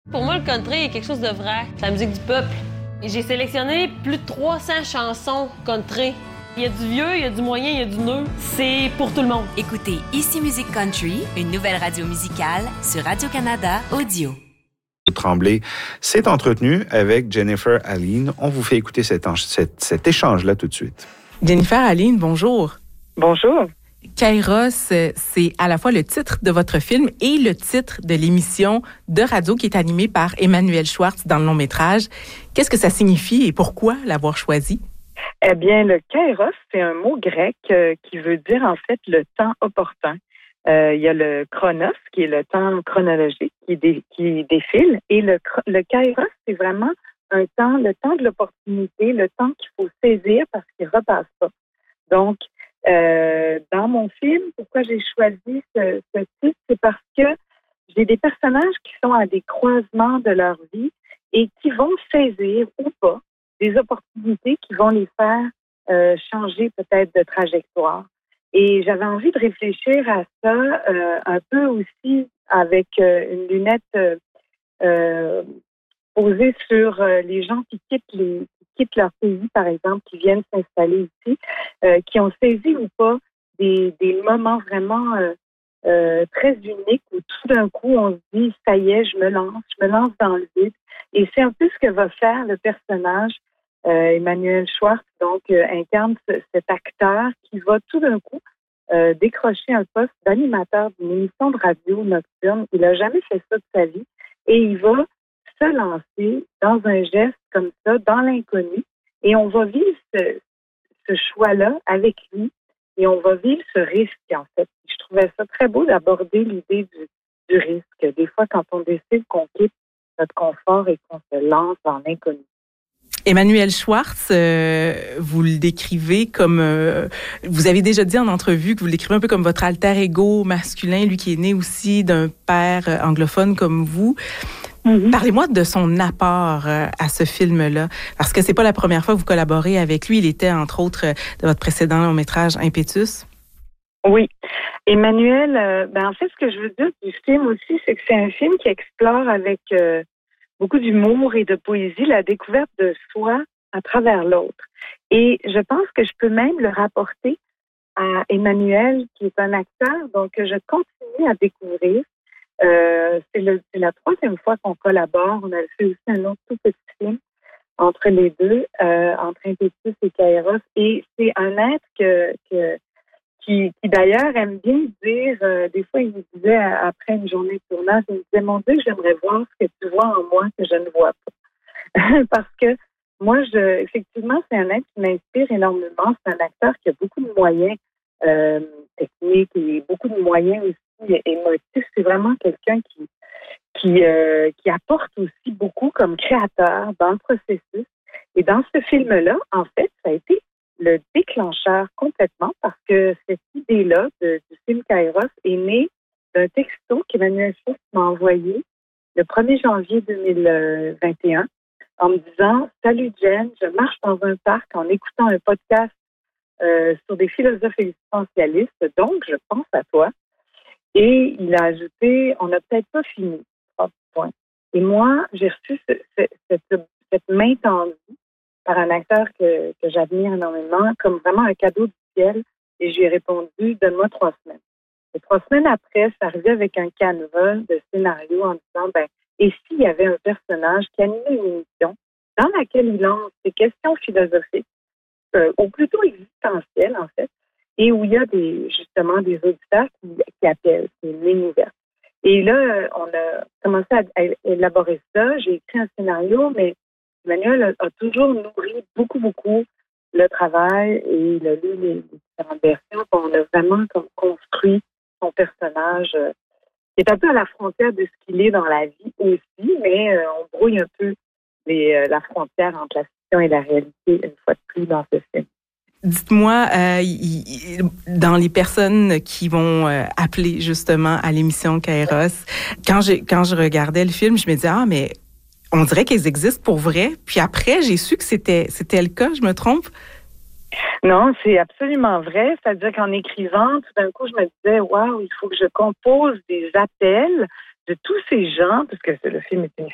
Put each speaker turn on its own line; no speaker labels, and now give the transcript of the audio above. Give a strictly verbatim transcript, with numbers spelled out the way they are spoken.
Pour moi, le country est quelque chose de vrai. C'est la musique du peuple. Et j'ai sélectionné plus de trois cents chansons country. Il y a du vieux, il y a du moyen, il y a du neuf. C'est pour tout le monde.
Écoutez Ici Musique Country, une nouvelle radio musicale sur Radio-Canada Audio.
Tremblay s'est entretenu avec Jennifer Aline. On vous fait écouter cet, en- cet, cet échange-là tout de suite.
Jennifer Aline, bonjour.
Bonjour.
Kairos, euh, c'est à la fois le titre de votre film et le titre de l'émission de radio qui est animée par Emmanuel Schwartz dans le long-métrage. Qu'est-ce que ça signifie et pourquoi l'avoir choisi?
Eh bien, le kairos, c'est un mot grec euh, qui veut dire en fait le temps opportun. Euh, il y a le chronos, qui est le temps chronologique qui, dé, qui défile, et le, le kairos, c'est vraiment un temps, le temps de l'opportunité, le temps qu'il faut saisir parce qu'il ne repasse pas. Donc, euh, dans mon film, pourquoi j'ai choisi ce, ce titre, c'est parce que j'ai des personnages qui sont à des croisements de leur vie et qui vont saisir ou pas des opportunités qui vont les faire euh, changer peut-être de trajectoire. Et j'avais envie de réfléchir à ça euh, un peu aussi avec euh, une lunette euh, euh, posée sur euh, les gens qui quittent les qui quittent leur pays, par exemple, qui viennent s'installer ici, euh, qui ont saisi ou pas des, des moments vraiment euh, euh, très uniques où tout d'un coup on se dit ça y est, je me lance, je me lance dans le vide. Et c'est un peu ce que va faire le personnage. Euh, Emmanuel Schwartz, donc, euh, incarne ce, cet acteur qui va tout d'un coup euh, décrocher un poste d'animateur d'une émission de radio nocturne. Il n'a jamais fait ça de sa vie et il va se lancer dans un geste comme ça, dans l'inconnu, et on va vivre ce, ce choix-là avec lui et on va vivre ce risque, en fait. Je trouvais ça très beau d'aborder l'idée du, du risque. Des fois, quand on décide qu'on quitte notre confort et qu'on se lance dans l'inconnu.
Emmanuel Schwartz, euh, vous le décrivez comme... Euh, vous avez déjà dit en entrevue que vous le décrivez un peu comme votre alter ego masculin, lui qui est né aussi d'un père anglophone comme vous. Mm-hmm. Parlez-moi de son apport euh, à ce film-là, parce que c'est pas la première fois que vous collaborez avec lui. Il était, entre autres, de votre précédent long-métrage Impetus.
Oui. Emmanuel, euh, ben en fait, ce que je veux dire du film aussi, c'est que c'est un film qui explore avec... Euh, beaucoup d'humour et de poésie, la découverte de soi à travers l'autre. Et je pense que je peux même le rapporter à Emmanuel, qui est un acteur, donc je continue à découvrir. Euh, c'est, le, c'est la troisième fois qu'on collabore. On a fait aussi un autre tout petit film entre les deux, euh, entre Impetus et Kairos. Et c'est un être que, que Qui, qui d'ailleurs aime bien dire, euh, des fois il me disait après une journée de tournage, il me disait, mon Dieu, j'aimerais voir ce que tu vois en moi que je ne vois pas. Parce que moi, je, effectivement, c'est un être qui m'inspire énormément. C'est un acteur qui a beaucoup de moyens euh, techniques et beaucoup de moyens aussi émotifs. C'est vraiment quelqu'un qui, qui, euh, qui apporte aussi beaucoup comme créateur dans le processus. Et dans ce film-là, en fait, ça a été le déclencheur complètement parce que cette idée-là de, du film Kairos est née d'un texto qu'Emmanuel Schwartz m'a envoyé le premier janvier deux mille vingt et un en me disant « Salut Jen, je marche dans un parc en écoutant un podcast euh, sur des philosophes existentialistes, donc je pense à toi. » Et il a ajouté « On n'a peut-être pas fini. » Point. Et moi, j'ai reçu ce, ce, cette, cette main tendue par un acteur que, que j'admire énormément, comme vraiment un cadeau du ciel. Et je lui ai répondu, donne-moi trois semaines. Et trois semaines après, ça arrivait avec un canevas de scénario en disant, ben, et s'il y avait un personnage qui animait une émission dans laquelle il lance des questions philosophiques, euh, ou plutôt existentielles, en fait, et où il y a des, justement des auditeurs qui, qui appellent, c'est une ligne ouverte. Et là, on a commencé à, à élaborer ça. J'ai écrit un scénario, mais Emmanuel a, a toujours nourri beaucoup, beaucoup le travail et il a lu les, les différentes versions. On a vraiment comme construit son personnage euh, qui est un peu à la frontière de ce qu'il est dans la vie aussi, mais euh, on brouille un peu les, euh, la frontière entre la fiction et la réalité une fois de plus dans ce film.
Dites-moi, euh, y, y, dans les personnes qui vont euh, appeler justement à l'émission Kairos, quand, j'ai, quand je regardais le film, je me disais, ah, mais on dirait qu'elles existent pour vrai. Puis après, j'ai su que c'était, c'était le cas, je me trompe?
Non, c'est absolument vrai. C'est-à-dire qu'en écrivant, tout d'un coup, je me disais, waouh, il faut que je compose des appels de tous ces gens, parce que le film est une